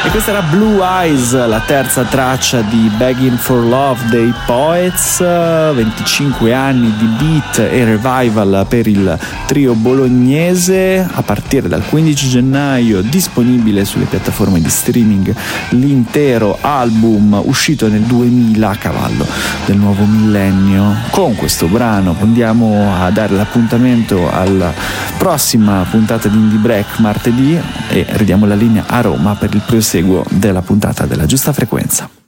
E questa era Blue Eyes, la terza traccia di Begging for Love dei Poets. 25 anni di beat e revival per il trio bolognese. A partire dal 15 gennaio disponibile sulle piattaforme di streaming l'intero album uscito nel 2000 a cavallo del nuovo millennio. Con questo brano andiamo a dare l'appuntamento alla prossima puntata di Indie Break martedì e ridiamo la linea a Roma per il proseguo della puntata della Giusta Frequenza.